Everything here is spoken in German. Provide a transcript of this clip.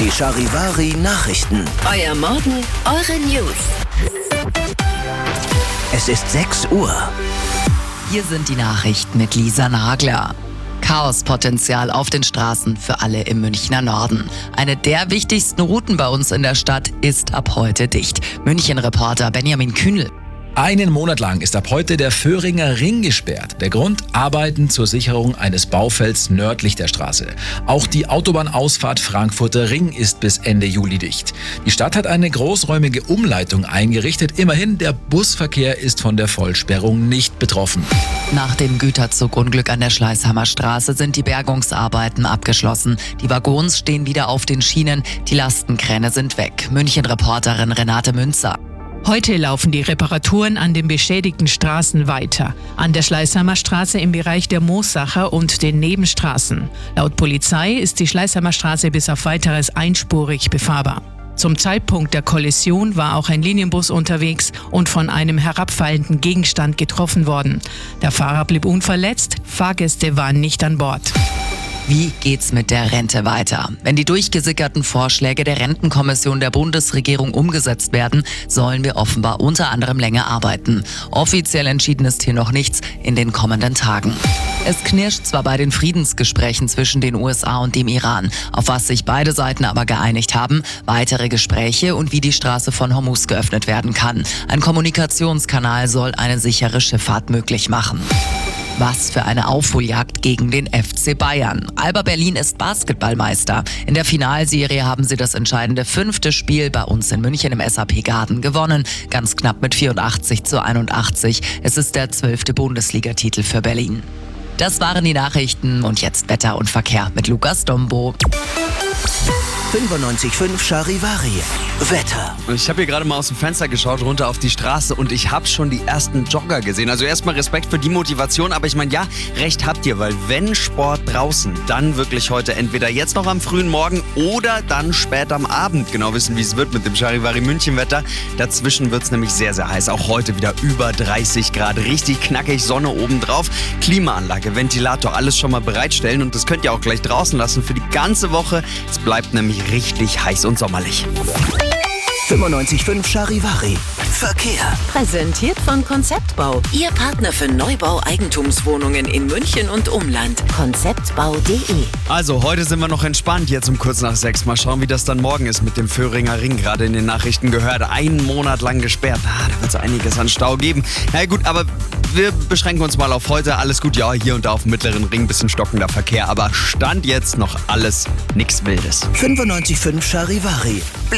Die Charivari Nachrichten. Euer Morgen, eure News. Es ist 6 Uhr. Hier sind die Nachrichten mit Lisa Nagler. Chaospotenzial auf den Straßen für alle im Münchner Norden. Eine der wichtigsten Routen bei uns in der Stadt ist ab heute dicht. München-Reporter Benjamin Kühnel. Einen Monat lang ist ab heute der Vöhringer Ring gesperrt. Der Grund: Arbeiten zur Sicherung eines Baufelds nördlich der Straße. Auch die Autobahnausfahrt Frankfurter Ring ist bis Ende Juli dicht. Die Stadt hat eine großräumige Umleitung eingerichtet. Immerhin, der Busverkehr ist von der Vollsperrung nicht betroffen. Nach dem Güterzugunglück an der Schleißheimer Straße sind die Bergungsarbeiten abgeschlossen. Die Waggons stehen wieder auf den Schienen, die Lastenkräne sind weg. München-Reporterin Renate Münzer. Heute laufen die Reparaturen an den beschädigten Straßen weiter. An der Schleißheimer Straße im Bereich der Moossacher und den Nebenstraßen. Laut Polizei ist die Schleißheimer Straße bis auf Weiteres einspurig befahrbar. Zum Zeitpunkt der Kollision war auch ein Linienbus unterwegs und von einem herabfallenden Gegenstand getroffen worden. Der Fahrer blieb unverletzt, Fahrgäste waren nicht an Bord. Wie geht's mit der Rente weiter? Wenn die durchgesickerten Vorschläge der Rentenkommission der Bundesregierung umgesetzt werden, sollen wir offenbar unter anderem länger arbeiten. Offiziell entschieden ist hier noch nichts in den kommenden Tagen. Es knirscht zwar bei den Friedensgesprächen zwischen den USA und dem Iran, auf was sich beide Seiten aber geeinigt haben: weitere Gespräche und wie die Straße von Hormuz geöffnet werden kann. Ein Kommunikationskanal soll eine sichere Schifffahrt möglich machen. Was für eine Aufholjagd gegen den FC Bayern. Alba Berlin ist Basketballmeister. In der Finalserie haben sie das entscheidende 5. Spiel bei uns in München im SAP Garden gewonnen. Ganz knapp mit 84-81. Es ist der 12. Bundesligatitel für Berlin. Das waren die Nachrichten und jetzt Wetter und Verkehr mit Lukas Dombo. 95.5 Charivari. Wetter. Ich habe hier gerade mal aus dem Fenster geschaut, runter auf die Straße, und ich habe schon die ersten Jogger gesehen. Also erstmal Respekt für die Motivation, aber ich meine, ja, recht habt ihr, weil wenn Sport draußen, dann wirklich heute entweder jetzt noch am frühen Morgen oder dann spät am Abend. Genau wissen, wie es wird mit dem Charivari München Wetter. Dazwischen wird es nämlich sehr, sehr heiß. Auch heute wieder über 30 Grad. Richtig knackig, Sonne obendrauf. Klimaanlage, Ventilator, alles schon mal bereitstellen, und das könnt ihr auch gleich draußen lassen für die ganze Woche. Es bleibt nämlich richtig heiß und sommerlich. 95.5 Charivari. Verkehr. Präsentiert von Konzeptbau. Ihr Partner für Neubau Eigentumswohnungen in München und Umland. Konzeptbau.de. Also, heute sind wir noch entspannt, jetzt um kurz nach 6. Mal schauen, wie das dann morgen ist mit dem Vöhringer Ring. Gerade in den Nachrichten gehört, 1 Monat lang gesperrt. Da wird es einiges an Stau geben. Na gut, aber wir beschränken uns mal auf heute. Alles gut, ja, hier und da auf dem Mittleren Ring bisschen stockender Verkehr. Aber Stand jetzt noch alles nix Wildes. 95.5 Charivari.